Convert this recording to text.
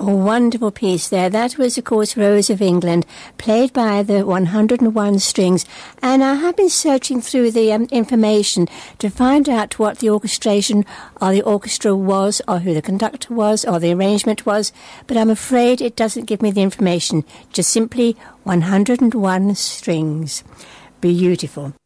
A wonderful piece there. That was, of course, Rose of England, played by the 101 Strings. And I have been searching through the information to find out what the orchestration or the orchestra was, or who the conductor was, or the arrangement was. But I'm afraid it doesn't give me the information. Just simply 101 strings. Beautiful.